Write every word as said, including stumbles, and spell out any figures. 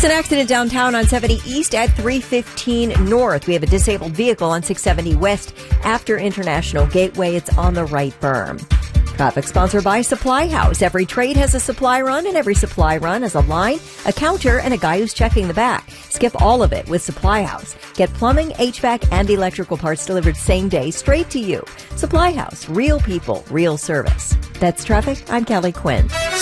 There's an accident downtown on seventy East at three fifteen North. We have a disabled vehicle on six seventy West after International Gateway. It's on the right berm. Traffic sponsored by Supply House. Every trade has a supply run, and every supply run has a line, a counter, and a guy who's checking the back. Skip all of it with Supply House. Get plumbing, H V A C, and electrical parts delivered same day straight to you. Supply House. Real people, real service. That's traffic. I'm Kelly Quinn.